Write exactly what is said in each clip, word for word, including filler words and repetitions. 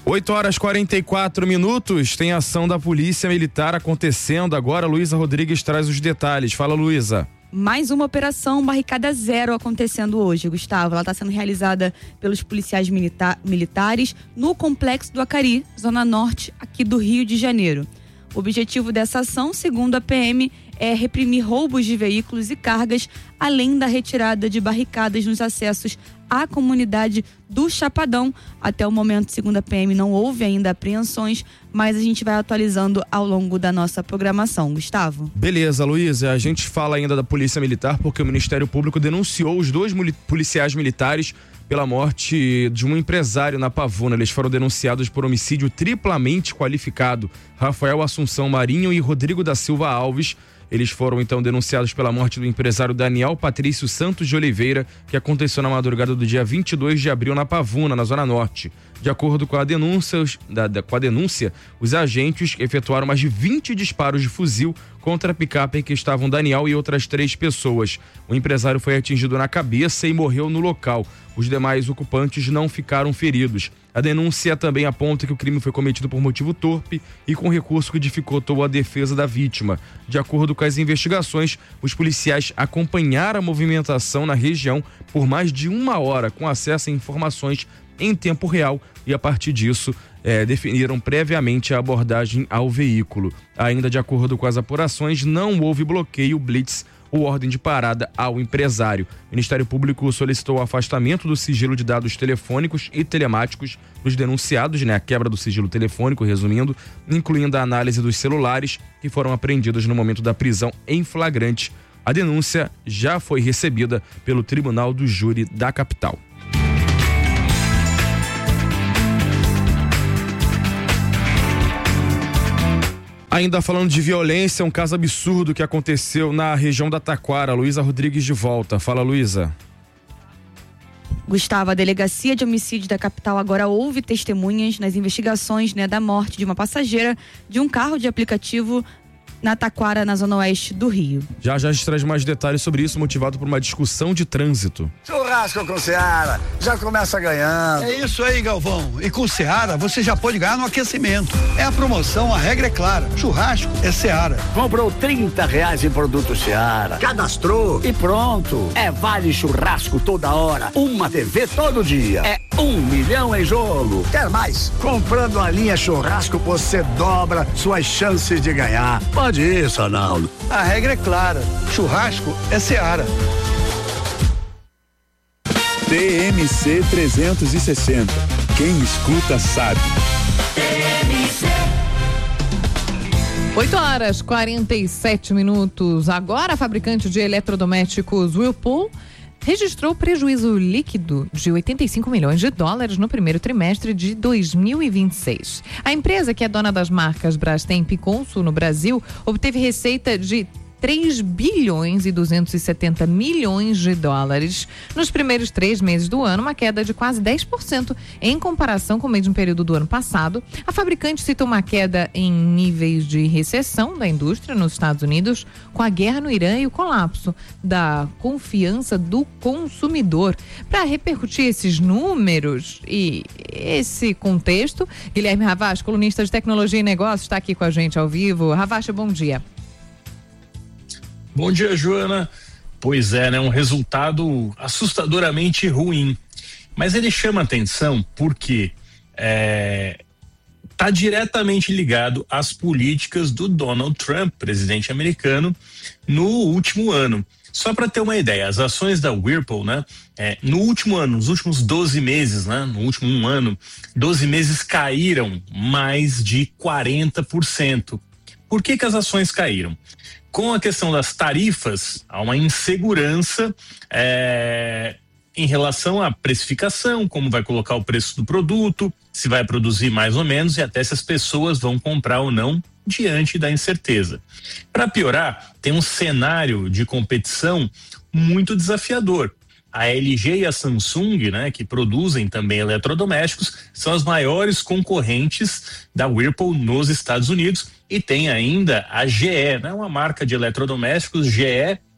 oito horas e quarenta e quatro minutos, tem ação da Polícia Militar acontecendo agora. Luísa Rodrigues traz os detalhes. Fala, Luísa. Mais uma operação Barricada Zero acontecendo hoje, Gustavo. Ela está sendo realizada pelos policiais milita- militares no Complexo do Acari, zona norte aqui do Rio de Janeiro. O objetivo dessa ação, segundo a P M, é reprimir roubos de veículos e cargas, além da retirada de barricadas nos acessos à comunidade do Chapadão. Até o momento, segundo a P M, não houve ainda apreensões, mas a gente vai atualizando ao longo da nossa programação. Gustavo. Beleza, Luísa. A gente fala ainda da Polícia Militar porque o Ministério Público denunciou os dois policiais militares pela morte de um empresário na Pavuna. Eles foram denunciados por homicídio triplamente qualificado. Rafael Assunção Marinho e Rodrigo da Silva Alves. Eles foram então denunciados pela morte do empresário Daniel Patrício Santos de Oliveira, que aconteceu na madrugada do dia vinte e dois de abril na Pavuna, na Zona Norte. De acordo com a denúncia, os, da, da, com a denúncia, os agentes efetuaram mais de vinte disparos de fuzil contra a picape em que estavam Daniel e outras três pessoas. O empresário foi atingido na cabeça e morreu no local. Os demais ocupantes não ficaram feridos. A denúncia também aponta que o crime foi cometido por motivo torpe e com recurso que dificultou a defesa da vítima. De acordo com as investigações, os policiais acompanharam a movimentação na região por mais de uma hora, com acesso a informações em tempo real, e a partir disso é, definiram previamente a abordagem ao veículo. Ainda de acordo com as apurações, não houve bloqueio, blitz ou ordem de parada ao empresário. O Ministério Público solicitou o afastamento do sigilo de dados telefônicos e telemáticos dos denunciados, né, a quebra do sigilo telefônico, resumindo, incluindo a análise dos celulares que foram apreendidos no momento da prisão em flagrante. A denúncia já foi recebida pelo Tribunal do Júri da capital. Ainda falando de violência, um caso absurdo que aconteceu na região da Taquara. Luísa Rodrigues de volta. Fala, Luísa. Gustavo, a Delegacia de Homicídio da capital agora houve testemunhas nas investigações, né, da morte de uma passageira de um carro de aplicativo na Taquara, na zona oeste do Rio. Já já a gente traz mais detalhes sobre isso, motivado por uma discussão de trânsito. Churrasco com Seara, já começa ganhando. É isso aí, Galvão. E com Seara, você já pode ganhar no aquecimento. É a promoção, a regra é clara. Churrasco é Seara. Comprou trinta reais em produto Seara. Cadastrou e pronto. É vale churrasco toda hora. Uma T V todo dia. É um milhão em jogo. Quer mais? Comprando a linha churrasco, você dobra suas chances de ganhar. Pode isso, Arnaldo. A regra é clara. Churrasco é Seara. T M C trezentos e sessenta. Quem escuta sabe. oito horas e quarenta e sete minutos. Agora a fabricante de eletrodomésticos Whirlpool registrou prejuízo líquido de oitenta e cinco milhões de dólares no primeiro trimestre de dois mil e vinte e seis. A empresa, que é dona das marcas Brastemp e Consul no Brasil, obteve receita de três bilhões e duzentos e setenta milhões de dólares nos primeiros três meses do ano, uma queda de quase dez por cento em comparação com o mesmo período do ano passado. A fabricante cita uma queda em níveis de recessão da indústria nos Estados Unidos, com a guerra no Irã e o colapso da confiança do consumidor. Para repercutir esses números e esse contexto, Guilherme Ravache, colunista de tecnologia e negócios, está aqui com a gente ao vivo. Ravache, bom dia. Bom dia, Joana. Pois é, né? Um resultado assustadoramente ruim. Mas ele chama atenção porque é, tá diretamente ligado às políticas do Donald Trump, presidente americano, no último ano. Só para ter uma ideia, as ações da Whirlpool, né? É, no último ano, nos últimos doze meses, né? No último um ano, doze meses caíram mais de quarenta por cento. Por que que as ações caíram? Com a questão das tarifas, há uma insegurança é, em relação à precificação, como vai colocar o preço do produto, se vai produzir mais ou menos e até se as pessoas vão comprar ou não diante da incerteza. Para piorar, tem um cenário de competição muito desafiador. A L G e a Samsung, né, que produzem também eletrodomésticos, são as maiores concorrentes da Whirlpool nos Estados Unidos, e tem ainda a G E, né, uma marca de eletrodomésticos, G E,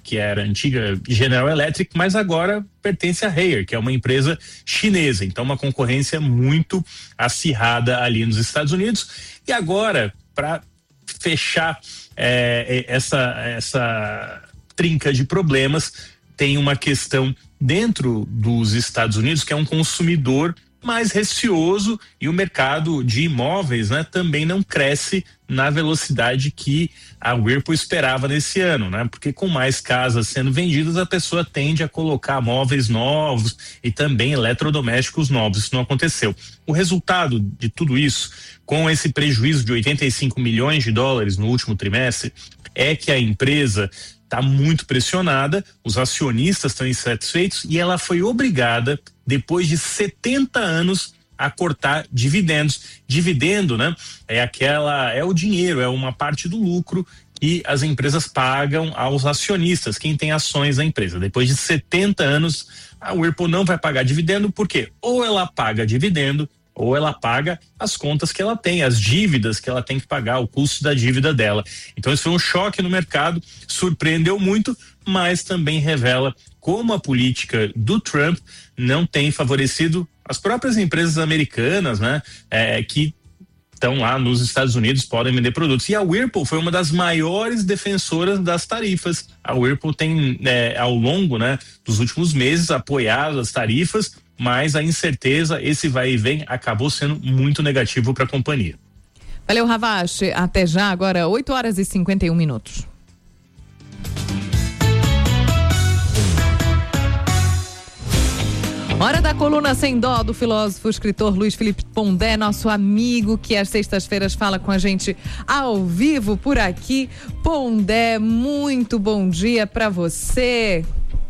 que era a antiga General Electric, mas agora pertence a Haier, que é uma empresa chinesa. Então, uma concorrência muito acirrada ali nos Estados Unidos. E agora, para fechar é, essa, essa trinca de problemas, tem uma questão dentro dos Estados Unidos, que é um consumidor mais receoso, e o mercado de imóveis, né, também não cresce na velocidade que a Whirlpool esperava nesse ano, né? Porque com mais casas sendo vendidas, a pessoa tende a colocar móveis novos e também eletrodomésticos novos. Isso não aconteceu. O resultado de tudo isso, com esse prejuízo de oitenta e cinco milhões de dólares no último trimestre, é que a empresa está muito pressionada, os acionistas estão insatisfeitos e ela foi obrigada, depois de setenta anos, a cortar dividendos. Dividendo, né? É aquela, é o dinheiro, é uma parte do lucro que as empresas pagam aos acionistas, quem tem ações da empresa. Depois de setenta anos, a Whirlpool não vai pagar dividendo, porque ou ela paga dividendo, ou ela paga as contas que ela tem, as dívidas que ela tem que pagar, o custo da dívida dela. Então isso foi um choque no mercado, surpreendeu muito, mas também revela como a política do Trump não tem favorecido as próprias empresas americanas, né, é, que estão lá nos Estados Unidos, podem vender produtos. E a Whirlpool foi uma das maiores defensoras das tarifas. A Whirlpool tem, é, ao longo, né, dos últimos meses, apoiado as tarifas, mas a incerteza, esse vai e vem, acabou sendo muito negativo para a companhia. Valeu, Ravache. Até já, agora oito horas e cinquenta e um minutos. Hora da coluna Sem Dó do filósofo escritor Luiz Felipe Pondé, nosso amigo que às sextas-feiras fala com a gente ao vivo por aqui. Pondé, muito bom dia para você.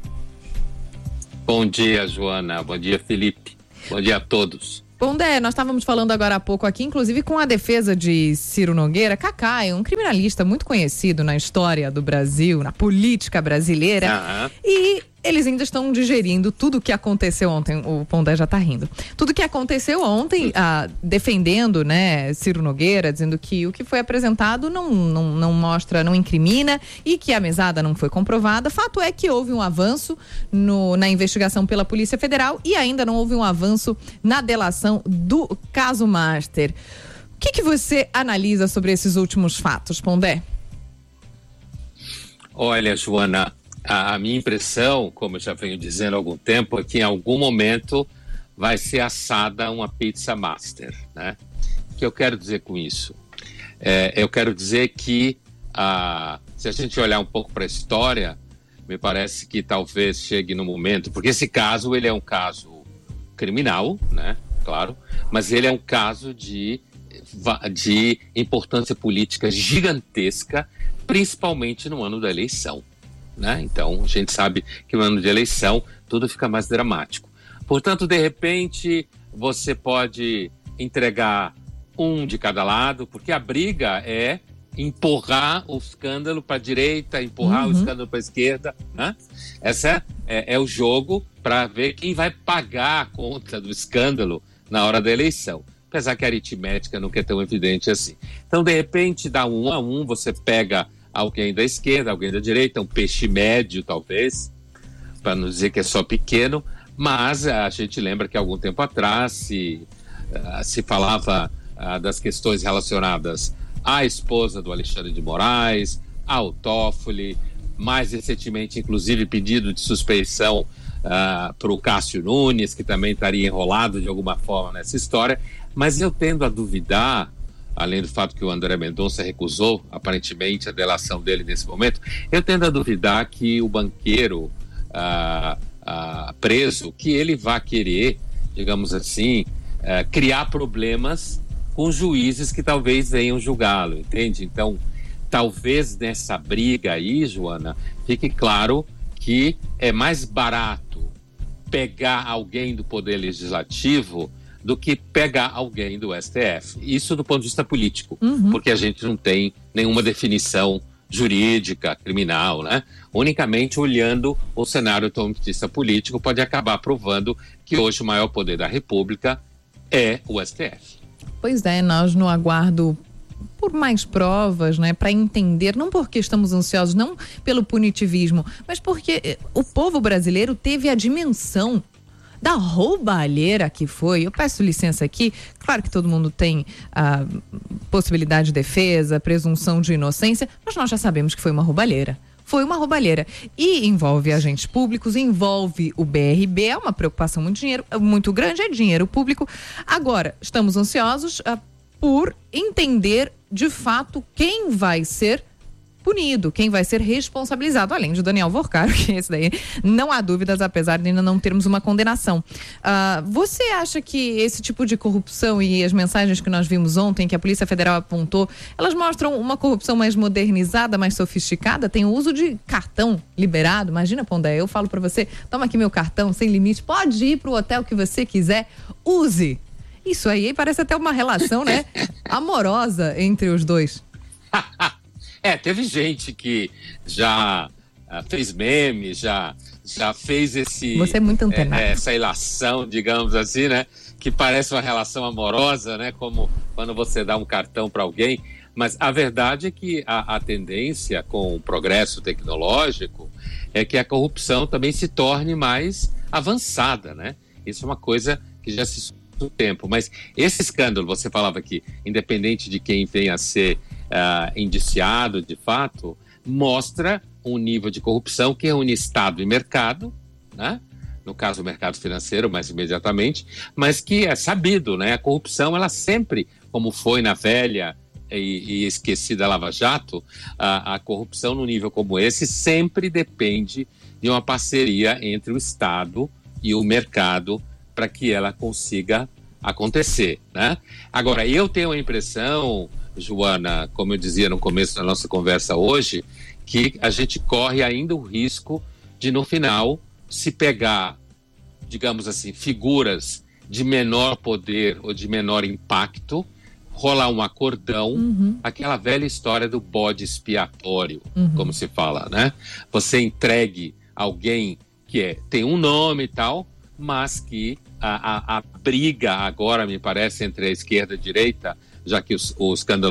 Bom dia, Joana. Bom dia, Felipe. Bom dia a todos. Pondé, nós estávamos falando agora há pouco aqui, inclusive com a defesa de Ciro Nogueira. Cacá é um criminalista muito conhecido na história do Brasil, na política brasileira. Aham. E eles ainda estão digerindo tudo o que aconteceu ontem. O Pondé já está rindo. Tudo que aconteceu ontem, ah, defendendo, né, Ciro Nogueira, dizendo que o que foi apresentado não, não, não mostra, não incrimina e que a mesada não foi comprovada. Fato é que houve um avanço no, na investigação pela Polícia Federal e ainda não houve um avanço na delação do caso Master. O que, que você analisa sobre esses últimos fatos, Pondé? Olha, Joana, a minha impressão, como eu já venho dizendo há algum tempo, é que em algum momento vai ser assada uma pizza Master, né? O que eu quero dizer com isso? É, eu quero dizer que ah, se a gente olhar um pouco para a história, me parece que talvez chegue no momento, porque esse caso ele é um caso criminal, né? Claro, mas ele é um caso de, de importância política gigantesca, principalmente no ano da eleição. Né? Então, a gente sabe que no ano de eleição tudo fica mais dramático. Portanto, de repente, você pode entregar um de cada lado, porque a briga é empurrar o escândalo para a direita, empurrar uhum. o escândalo para a esquerda. Né? Esse é, é, é o jogo para ver quem vai pagar a conta do escândalo na hora da eleição. Apesar que a aritmética não é tão evidente assim. Então, de repente, dá um a um, você pega alguém da esquerda, alguém da direita, um peixe médio, talvez, para não dizer que é só pequeno, mas a gente lembra que algum tempo atrás se, uh, se falava uh, das questões relacionadas à esposa do Alexandre de Moraes, ao Toffoli, mais recentemente, inclusive, pedido de suspeição uh, para o Cássio Nunes, que também estaria enrolado de alguma forma nessa história, mas eu tendo a duvidar, além do fato que o André Mendonça recusou, aparentemente, a delação dele nesse momento, eu tendo a duvidar que o banqueiro ah, ah, preso, que ele vá querer, digamos assim, ah, criar problemas com juízes que talvez venham julgá-lo, entende? Então, talvez nessa briga aí, Joana, fique claro que é mais barato pegar alguém do Poder Legislativo do que pegar alguém do S T F. Isso do ponto de vista político, uhum. porque a gente não tem nenhuma definição jurídica, criminal, né? Unicamente olhando o cenário do ponto de vista político pode acabar provando que hoje o maior poder da República é o S T F. Pois é, nós no aguardo por mais provas, né, para entender, não porque estamos ansiosos, não pelo punitivismo, mas porque o povo brasileiro teve a dimensão da roubalheira que foi. Eu peço licença aqui, claro que todo mundo tem a possibilidade de defesa, presunção de inocência, mas nós já sabemos que foi uma roubalheira. Foi uma roubalheira e envolve agentes públicos, envolve o B R B, é uma preocupação muito, dinheiro, muito grande, é dinheiro público. Agora, estamos ansiosos uh, por entender de fato quem vai ser punido, quem vai ser responsabilizado, além de Daniel Vorcaro, que esse daí não há dúvidas, apesar de ainda não termos uma condenação. Uh, você acha que esse tipo de corrupção e as mensagens que nós vimos ontem, que a Polícia Federal apontou, elas mostram uma corrupção mais modernizada, mais sofisticada? Tem o uso de cartão liberado? Imagina, Pondé, eu falo pra você, toma aqui meu cartão sem limite, pode ir pro hotel que você quiser, use. Isso aí parece até uma relação, né, amorosa entre os dois. É, teve gente que já uh, fez memes, já, já fez esse... Você é muito antenado. É, essa ilação, digamos assim, né? Que parece uma relação amorosa, né? Como quando você dá um cartão para alguém. Mas a verdade é que a, a tendência com o progresso tecnológico é que a corrupção também se torne mais avançada, né? Isso é uma coisa que já se do tempo, mas esse escândalo, você falava aqui, independente de quem venha a ser uh, indiciado de fato, mostra um nível de corrupção que reúne Estado e mercado, né? No caso o mercado financeiro mais imediatamente, mas que é sabido, né? A corrupção, ela sempre, como foi na velha e, e esquecida Lava Jato, a, a corrupção num nível como esse sempre depende de uma parceria entre o Estado e o mercado para que ela consiga acontecer, né? Agora, eu tenho a impressão, Joana, como eu dizia no começo da nossa conversa hoje, que a gente corre ainda o risco de, no final, se pegar, digamos assim, figuras de menor poder ou de menor impacto, rolar um acordão, uhum. aquela velha história do bode expiatório, uhum. como se fala, né? Você entregue alguém que é, tem um nome e tal, mas que a, a, a briga agora, me parece, entre a esquerda e a direita, já que os, o escândalo